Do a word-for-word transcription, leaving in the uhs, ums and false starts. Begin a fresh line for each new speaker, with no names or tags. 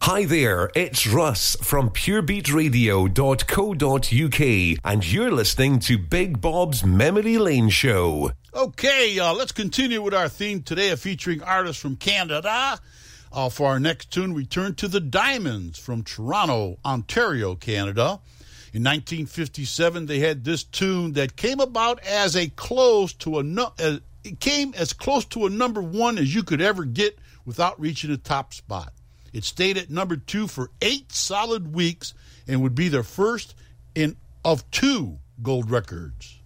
Hi there, it's Russ from pure beat radio dot co dot uk, and you're listening to Big Bob's Memory Lane Show.
Okay, uh, let's continue with our theme today, featuring artists from Canada. Uh, for our next tune, we turn to the Diamonds from Toronto, Ontario, Canada. In nineteen fifty-seven, they had this tune that came about as a close to a nu- uh, it came as close to a number one as you could ever get without reaching a top spot. It stayed at number two for eight solid weeks and would be their first in of two gold records.